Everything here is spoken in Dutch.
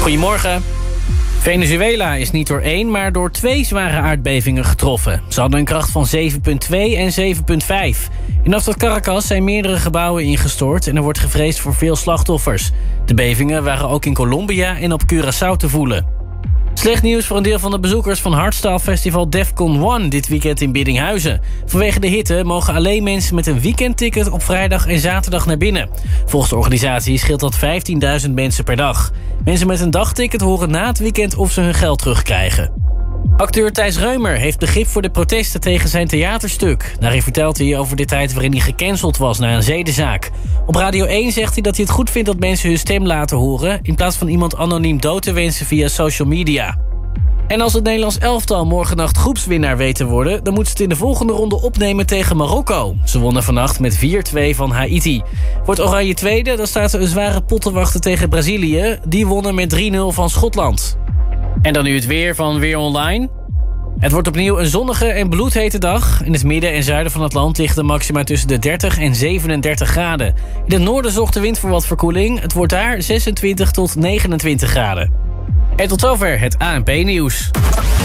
Goedemorgen. Venezuela is niet door 1, maar door 2 zware aardbevingen getroffen. Ze hadden een kracht van 7,2 en 7,5. In hoofdstad Caracas zijn meerdere gebouwen ingestort en er wordt gevreesd voor veel slachtoffers. De bevingen waren ook in Colombia en op Curaçao te voelen. Slecht nieuws voor een deel van de bezoekers van Hardstyle Festival Defcon 1 dit weekend in Biddinghuizen. Vanwege de hitte mogen alleen mensen met een weekendticket op vrijdag en zaterdag naar binnen. Volgens de organisatie scheelt dat 15.000 mensen per dag. Mensen met een dagticket horen na het weekend of ze hun geld terugkrijgen. Acteur Thijs Reumer heeft begrip voor de protesten tegen zijn theaterstuk. Daarin vertelt hij over de tijd waarin hij gecanceld was na een zedenzaak. Op Radio 1 zegt hij dat hij het goed vindt dat mensen hun stem laten horen, in plaats van iemand anoniem dood te wensen via social media. En als het Nederlands elftal morgennacht groepswinnaar weet te worden, dan moet ze het in de volgende ronde opnemen tegen Marokko. Ze wonnen vannacht met 4-2 van Haiti. Wordt Oranje tweede, dan staat ze een zware pot te wachten tegen Brazilië. Die wonnen met 3-0 van Schotland. En dan nu het weer van Weer Online. Het wordt opnieuw een zonnige en bloedhete dag. In het midden en zuiden van het land ligt de maxima tussen de 30 en 37 graden. In het noorden zorgt de wind voor wat verkoeling. Het wordt daar 26 tot 29 graden. En tot zover het ANP-nieuws.